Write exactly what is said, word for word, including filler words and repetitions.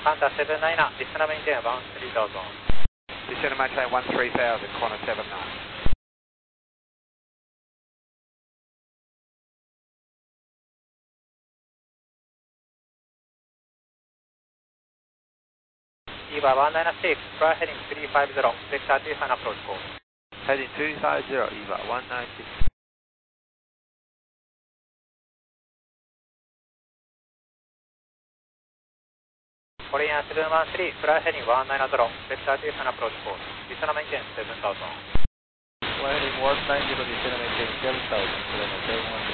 Panda seven nine, descend maintain one three thousand. Descend maintain one three thousand, Qantas seven nine. Eva one nine six, fly heading three five zero, vector two final approach call. Heading two five zero, Eva one nine six. Korean seven one three, fly heading one nine zero, vector two final approach call. Descend maintain seven thousand. Fly heading one nine zero, descend maintain seven thousand, seven one three.